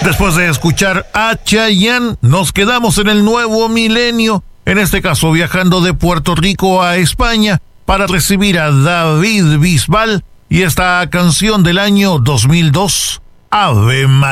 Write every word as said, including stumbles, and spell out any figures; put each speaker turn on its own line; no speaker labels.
Después de escuchar a Chayanne, nos quedamos en el nuevo milenio, en este caso viajando de Puerto Rico a España para recibir a David Bisbal y esta canción del año dos mil dos, Ave María.